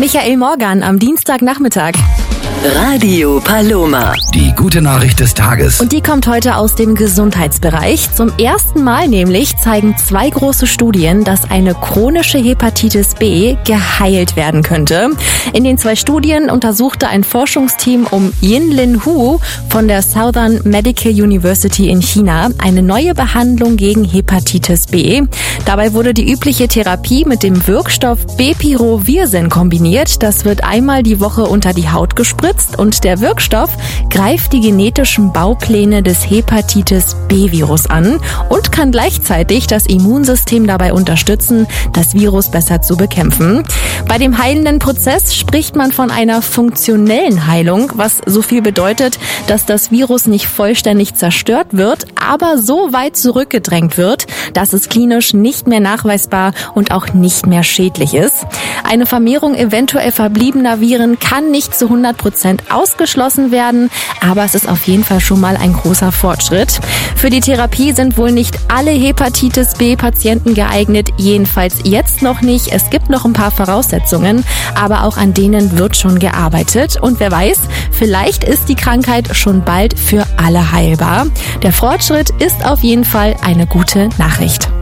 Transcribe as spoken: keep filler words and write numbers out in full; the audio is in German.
Michael Morgan am Dienstagnachmittag. Radio Paloma. Die gute Nachricht des Tages. Und die kommt heute aus dem Gesundheitsbereich. Zum ersten Mal nämlich zeigen zwei große Studien, dass eine chronische Hepatitis B geheilt werden könnte. In den zwei Studien untersuchte ein Forschungsteam um Yinlin Hu von der Southern Medical University in China eine neue Behandlung gegen Hepatitis B. Dabei wurde die übliche Therapie mit dem Wirkstoff Bepirovirsen kombiniert. Das wird einmal die Woche unter die Haut gespritzt. Und der Wirkstoff greift die genetischen Baupläne des Hepatitis-B-Virus an und kann gleichzeitig das Immunsystem dabei unterstützen, das Virus besser zu bekämpfen. Bei dem heilenden Prozess spricht man von einer funktionellen Heilung, was so viel bedeutet, dass das Virus nicht vollständig zerstört wird, aber so weit zurückgedrängt wird, dass es klinisch nicht mehr nachweisbar und auch nicht mehr schädlich ist. Eine Vermehrung eventuell verbliebener Viren kann nicht zu hundert Prozent ausgeschlossen werden, aber es ist auf jeden Fall schon mal ein großer Fortschritt. Für die Therapie sind wohl nicht alle Hepatitis-B-Patienten geeignet, jedenfalls jetzt noch nicht. Es gibt noch ein paar Voraussetzungen, aber auch an denen wird schon gearbeitet. Und wer weiß, vielleicht ist die Krankheit schon bald für alle heilbar. Der Fortschritt ist auf jeden Fall eine gute Nachricht.